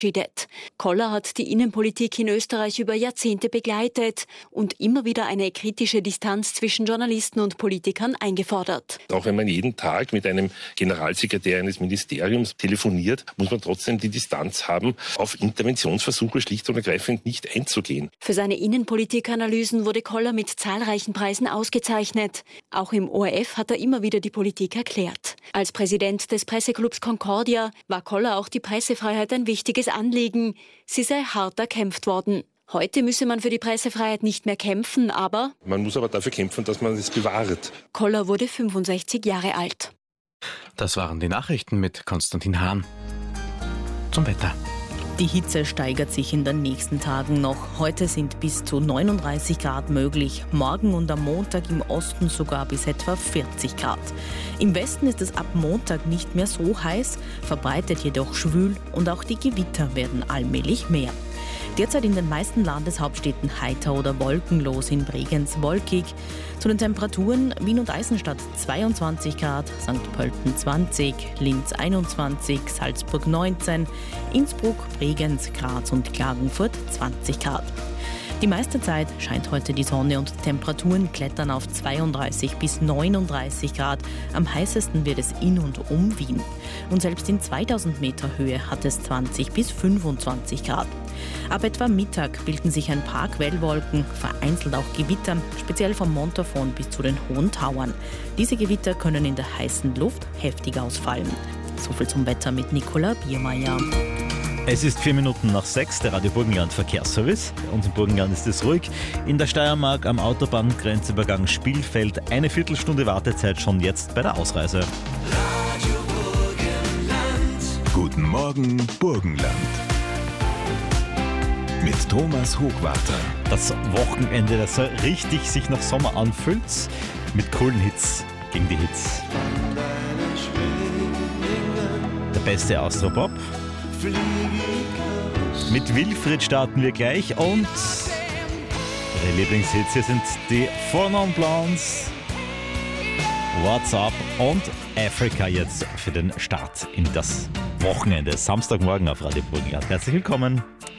verabschiedet. Koller hat die Innenpolitik in Österreich über Jahrzehnte begleitet und immer wieder eine kritische Distanz zwischen Journalisten und Politikern eingefordert. Auch wenn man jeden Tag mit einem Generalsekretär eines Ministeriums telefoniert, muss man trotzdem die Distanz haben, auf Interventionsversuche schlicht und ergreifend nicht einzugehen. Für seine Innenpolitikanalysen wurde Koller mit zahlreichen Preisen ausgezeichnet. Auch im ORF hat er immer wieder die Politik erklärt. Als Präsident des Presseclubs Concordia war Koller auch die Pressefreiheit ein wichtiges Anliegen. Sie sei hart erkämpft worden. Heute müsse man für die Pressefreiheit nicht mehr kämpfen, aber... Man muss aber dafür kämpfen, dass man es bewahrt. Koller wurde 65 Jahre alt. Das waren die Nachrichten mit Konstantin Hahn. Zum Wetter. Die Hitze steigert sich in den nächsten Tagen noch. Heute sind bis zu 39 Grad möglich. Morgen und am Montag im Osten sogar bis etwa 40 Grad. Im Westen ist es ab Montag nicht mehr so heiß, verbreitet jedoch schwül und auch die Gewitter werden allmählich mehr. Derzeit in den meisten Landeshauptstädten heiter oder wolkenlos, in Bregenz wolkig. Zu den Temperaturen: Wien und Eisenstadt 22 Grad, St. Pölten 20, Linz 21, Salzburg 19, Innsbruck, Bregenz, Graz und Klagenfurt 20 Grad. Die meiste Zeit scheint heute die Sonne und Temperaturen klettern auf 32 bis 39 Grad. Am heißesten wird es in und um Wien. Und selbst in 2000 Meter Höhe hat es 20 bis 25 Grad. Ab etwa Mittag bilden sich ein paar Quellwolken, vereinzelt auch Gewitter, speziell vom Montafon bis zu den Hohen Tauern. Diese Gewitter können in der heißen Luft heftig ausfallen. Soviel zum Wetter mit Nicola Biermeier. Es ist 4 Minuten nach 6, der Radio Burgenland Verkehrsservice. Bei uns im Burgenland ist es ruhig. In der Steiermark am Autobahngrenzübergang Spielfeld eine Viertelstunde Wartezeit schon jetzt bei der Ausreise. Radio Burgenland. Guten Morgen, Burgenland. Mit Thomas Hochwarter. Das Wochenende, das so richtig sich nach Sommer anfühlt, mit coolen Hits gegen die Hits. Der beste Austropop. Mit Wilfried starten wir gleich und ihre Lieblingshits hier sind die Four Non Blondes, What's Up und Africa jetzt für den Start in das Wochenende. Samstagmorgen auf Radio Burgenland. Herzlich willkommen.